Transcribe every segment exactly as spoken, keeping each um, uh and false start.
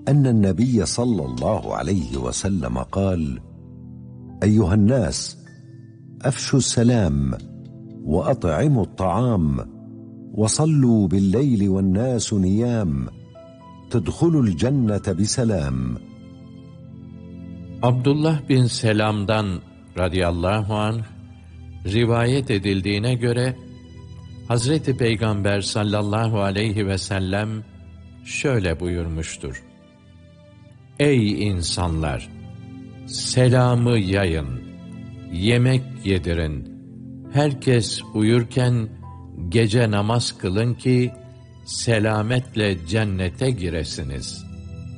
أن النبي صلى الله عليه وسلم قال: أيها الناس، أفشوا السلام وأطعموا الطعام وصلوا بالليل والناس نيام تدخلوا الجنة بسلام. Abdullah bin Selam'dan radıyallahu anh rivayet edildiğine göre Hazreti Peygamber sallallahu aleyhi ve sellem şöyle buyurmuştur: Ey insanlar! Selamı yayın, yemek yedirin, herkes uyurken gece namaz kılın ki selametle cennete giresiniz.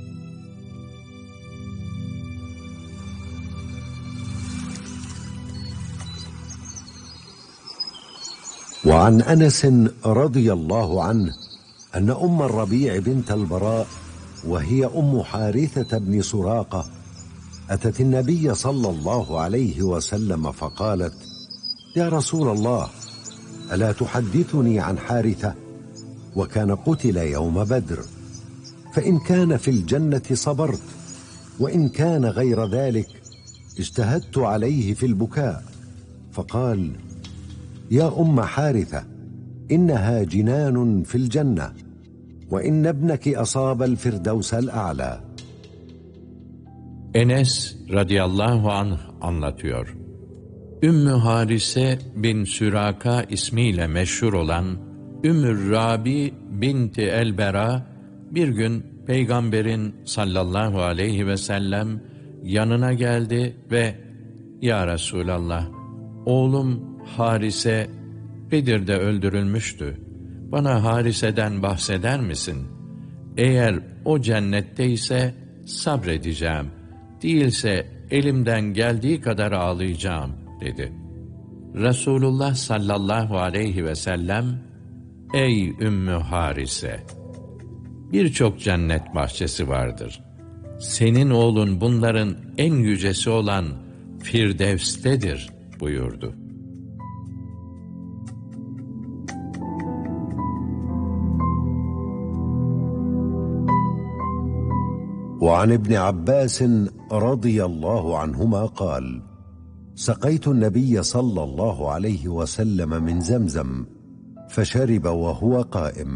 وعن أنس رضي الله عنه أن أم الربيع بنت البراء وهي أم حارثة بن سراقة أتت النبي صلى الله عليه وسلم فقالت: يا رسول الله، ألا تحدثني عن حارثة وكان قتل يوم بدر، فإن كان في الجنة صبرت، وإن كان غير ذلك اجتهدت عليه في البكاء. فقال: يا أم حارثة، إنها جنان في الجنة، وإن ابنك أصاب الفردوس الأعلى. Enes radıyallahu anh anlatıyor. Ümmü Harise bin Süraka ismiyle meşhur olan Ümmü Rabi binti El-Bera bir gün Peygamberin sallallahu aleyhi ve sellem yanına geldi ve "Ya Resulallah, oğlum Harise Bedir'de öldürülmüştü. Bana Harise'den bahseder misin? Eğer o cennetteyse sabredeceğim, değilse elimden geldiği kadar ağlayacağım" dedi. Resulullah sallallahu aleyhi ve sellem: Ey Ümmü Harise! Birçok cennet bahçesi vardır. Senin oğlun bunların en yücesi olan Firdevs'tedir buyurdu. وعن ابن عباس رضي الله عنهما قال: سقيت النبي صلى الله عليه وسلم من زمزم فشرب وهو قائم.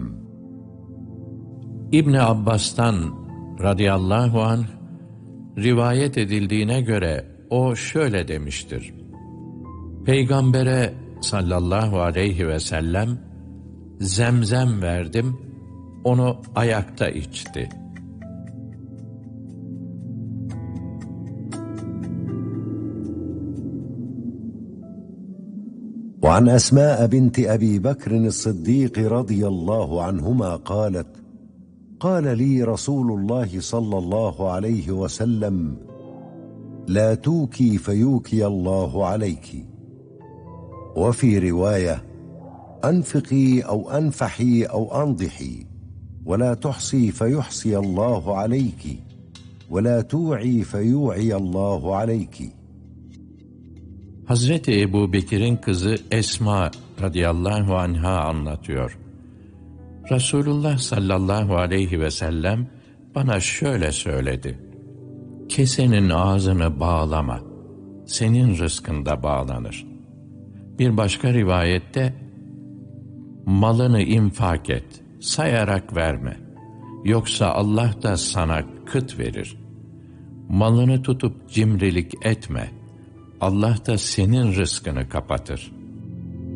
İbn Abbas'tan radıyallahu anh rivayet edildiğine göre o şöyle demiştir: Peygambere sallallahu aleyhi ve sellem zemzem verdim, onu ayakta içti. وعن أسماء بنت أبي بكر الصديق رضي الله عنهما قالت: قال لي رسول الله صلى الله عليه وسلم: لا توكي فيوكي الله عليك. وفي رواية: أنفقي أو أنفحي أو أنضحي، ولا تحصي فيحصي الله عليك، ولا توعي فيوعي الله عليك. Hazreti Ebu Bekir'in kızı Esma radıyallahu anha anlatıyor. Resulullah sallallahu aleyhi ve sellem bana şöyle söyledi: Kesenin ağzını bağlama, senin rızkın da bağlanır. Bir başka rivayette, malını infak et, sayarak verme, yoksa Allah da sana kıt verir. Malını tutup cimrilik etme, Allah da senin rızkını kapatır.